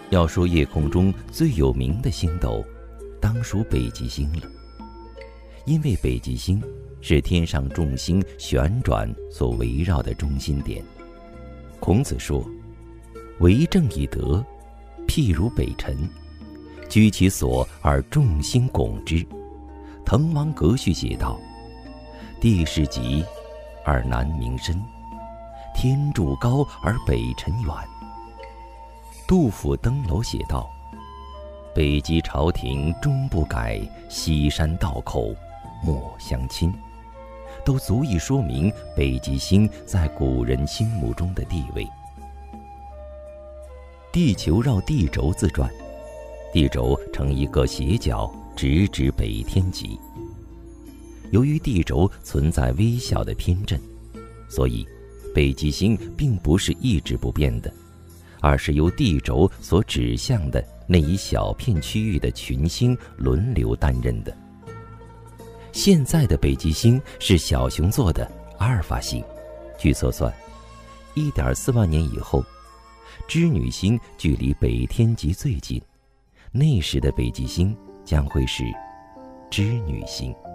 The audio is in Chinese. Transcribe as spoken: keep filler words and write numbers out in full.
要说夜空中最有名的星斗，当属北极星了。因为北极星是天上众星旋转所围绕的中心点。孔子说：“为政以德，譬如北辰，居其所而众星拱之。”滕王阁序写道：“地势极而南溟深，天柱高而北辰远。”杜甫登楼写道：“北极朝廷终不改，西山道口莫相侵。”都足以说明北极星在古人心目中的地位。地球绕地轴自转，地轴呈一个斜角，直指北天极。由于地轴存在微小的偏振，所以北极星并不是一直不变的，而是由地轴所指向的那一小片区域的群星轮流担任的。现在的北极星是小熊座的阿尔法星，据测算 一点四万年以后，织女星距离北天极最近，那时的北极星将会是织女星。